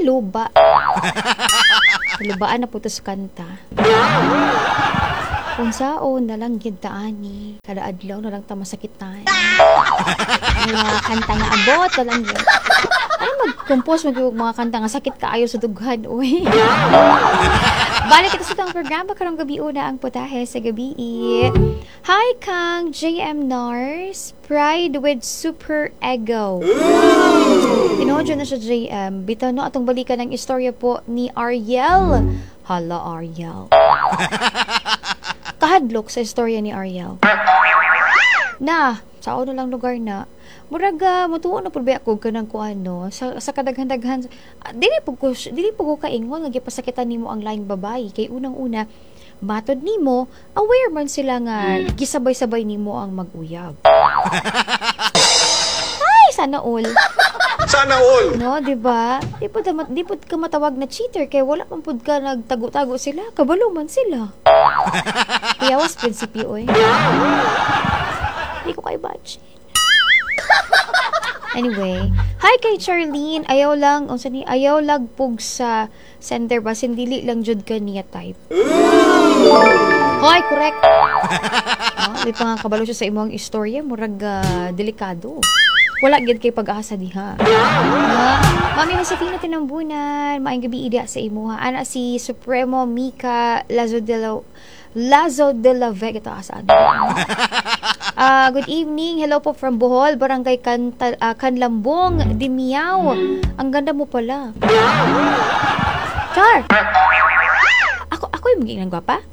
luba. Lubaan na po to sa kanta. Kung saon na lang gintaan kada adlaw na lang ta masakitan. Mga kanta nga abot na lang yun. Ano mag-compose mga kanta nga sakit kaayo sa dughan, uy. Balik ito sa itong programa karong gabi una ang putahe sa gabi. Hi Kang JM Nars, Pride with Super Ego. Tinodyo na siya JM. Bitaw no atong balikan ng istorya po ni Ariel. Hala Ariel. Kahadlok sa istorya ni Ariel. Na, sa ano lang lugar na, muraga, matuwa na po ba ako kanang kuano, sa kadaghan-daghan, dili po ko kaingon, nagipasakitan nimo ang laing babae, kay unang-una, matod nimo, aware man sila nga, gisabay-sabay nimo ang mag-uyab. Ay, sana all. Sana all. No, di ba? Di po ka matawag na cheater kay wala man pud ka nagtago-tago sila, kabalo man sila. Iyawas prinsipyo oy. Di ko kay budget. Anyway, hi kay Charlene. Ayaw lagpog sa center ba dili lang jud ka niya type. Hoy, correct. Di pa nga kabalo siya sa imong istorya, murag delikado. Wala gyud kay pag-asa diha. Mami Josefina Tinambunan, maayong gabi ida sa imuha. Ana si Supremo Mika Lazo de la Vega ta saan. Good evening. Hello po from Bohol, Barangay Kanlambong, Dimiao. Ang ganda mo pala. Char. Ako yung magiging gwapa?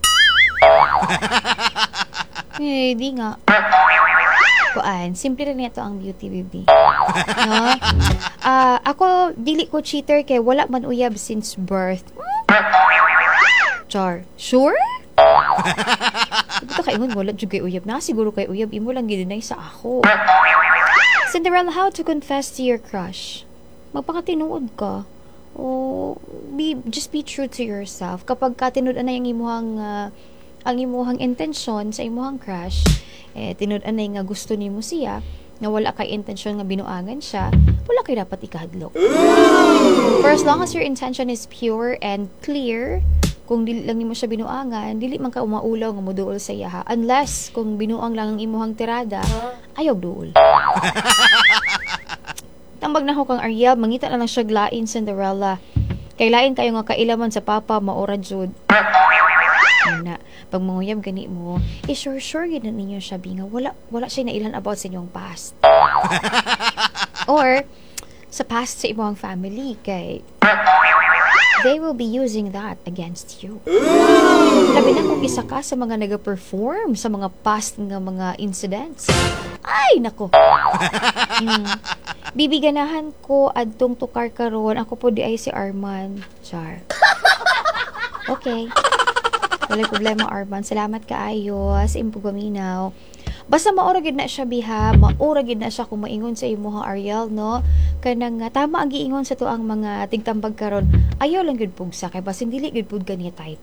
Eh, di nga. Kuan, simple lang nito ang beauty baby. No? Ako dili ko cheater kay wala man uyab since birth. Char. Sure? Ito kay ingon wala jud kay uyab na siguro kay uyab imo lang gidinay sa ako. Cinderella, how to confess to your crush? Magpakatinuod ka. Just be true to yourself. Kapag katinuod na yung ang imuhang intensyon sa imuhang crush, tinud-an na nga gusto nimo siya, nga wala kay intensyon nga binuangan siya, wala kay dapat ikahadlok. For as long as your intention is pure and clear, kung dili lang nimo siya binuangan, dili man ka umaulaw nga moduol sa iya ha. Unless kung binuang lang ang imuhang tirada, ayaw duol. Tambag na ho kang Ariel, mangita na lang siya glain Cinderella. Kay lain kayo nga kailaman sa papa, maora jud. Na pag manguyab gani mo, sure yun na ninyo siya nga wala siya nailan about sa inyong past. Or sa past sa imong family kay they will be using that against you. Labi na kung isa ka sa mga nag-perform sa mga past nga mga incidents. Ay, nako. Bibiganahan ko adtong tukar karon. Ako po di ay si Arman. Char. Okay. Wala problema, Arman. Salamat kaayo sa imong paminaw. Basta mauragid na siya biha, mauragid na siya kung maingon sa imuha Ariel, no? Kanang tama ang giingon sa tuang mga tigtambag karon. Ayaw lang gud pugsa kay basin dili gud pud kaniya type.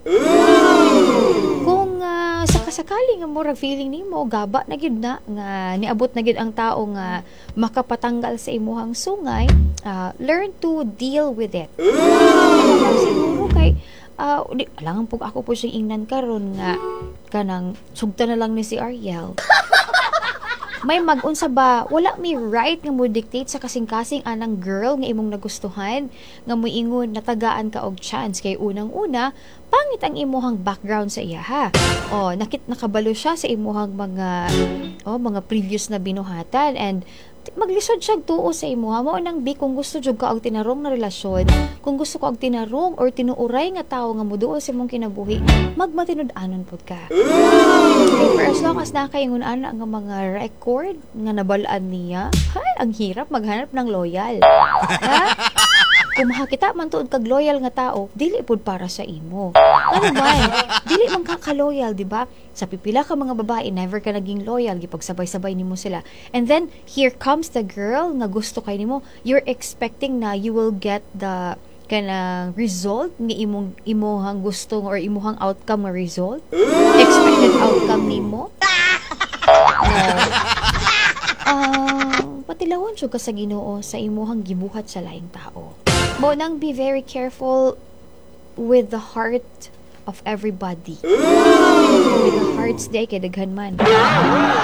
Kung sakasakali nga murag feeling nimo gaba na gid na nga niabot na gid ang tao nga makapatanggal sa imuhang sungay, learn to deal with it. Siguro kay alangan po ako po siyang ingnan karon nga kanang sugta na lang ni si Ariel. May mag-unsa ba, wala may right nga mo dictate sa kasing-kasing anang girl nga imong nagustuhan nga moingon natagaan ka og chance kay unang-una pangit ang imuhang background sa iya ha. Nakabalo siya sa imuhang mga previous na binuhatan and maglisod siya tuo sa imuha mo nang kung gusto jud ka og tinarong na relasyon, kung gusto ko og tinarong or tinuuray nga tawo nga moduol sa imong kinabuhi, magmatinud-anon pud ka. Okay, for as long as nakaingon ana nga mga record nga nabalaan niya, ang hirap maghanap ng loyal. Ha? Kung makakita man tuod kag loyal nga tao, dili pud para sa imo. Ano ba? Dili man ka loyal, di ba? Sa pipila ka mga babae, never ka naging loyal, gipagsabay-sabay nimo sila. And then here comes the girl nga gusto kay nimo. You're expecting na you will get the kanang result nga imuhang gusto or imuhang outcome nga result. Expected outcome nimo. Patilawon jud ka sa Ginoo sa imuhang gibuhat sa laing tao. Mo nang be very careful with the heart of everybody. With the hearts day kay daghan man.